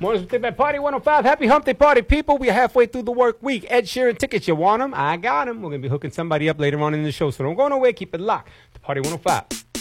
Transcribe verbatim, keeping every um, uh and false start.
Mornings with Dip at Party one oh five. Happy Hump Day Party, people. We're halfway through the work week. Ed Sheeran tickets. You want them? I got them. We're going to be hooking somebody up later on in the show. So don't go nowhere. Keep it locked to Party one oh five.